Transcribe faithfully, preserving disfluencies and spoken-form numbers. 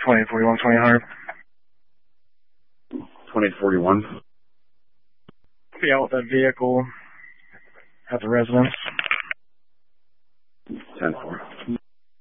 twenty forty-one, twenty hundred. twenty forty-one. Be out with that vehicle at the residence. ten four.